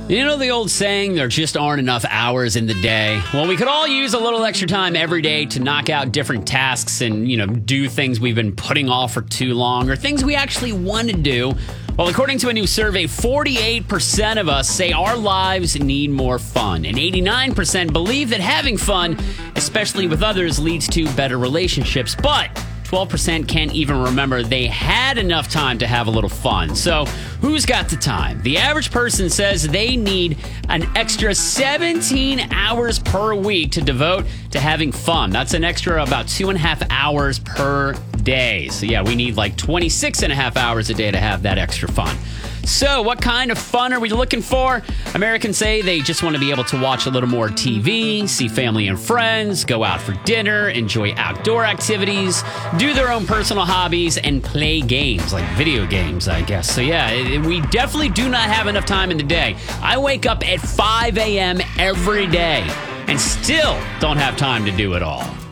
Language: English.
You know the old saying, there just aren't enough hours in the day? Well, we could all use a little extra time every day to knock out different tasks and, do things we've been putting off for too long or things we actually want to do. Well, according to a new survey, 48% of us say our lives need more fun, and 89% believe that having fun, especially with others, leads to better relationships. But 12% can't even remember they had enough time to have a little fun. So who's got the time? The average person says they need an extra 17 hours per week to devote to having fun. That's an extra about 2.5 hours per day. So yeah, we need like 26.5 hours a day to have that extra fun. So what kind of fun are we looking for? Americans say they just want to be able to watch a little more TV, see family and friends, go out for dinner, enjoy outdoor activities, do their own personal hobbies, and play games, like video games, I guess. So yeah, we definitely do not have enough time in the day. I wake up at 5 a.m. every day and still don't have time to do it all.